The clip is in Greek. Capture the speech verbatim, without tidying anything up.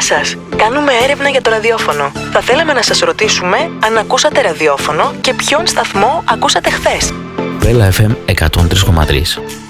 σας. Κάνουμε έρευνα για το ραδιόφωνο. Θα θέλαμε να σας ρωτήσουμε αν ακούσατε ραδιόφωνο και ποιον σταθμό ακούσατε χθες. Βέλα εφ εμ εκατόν τρία κόμμα τρία.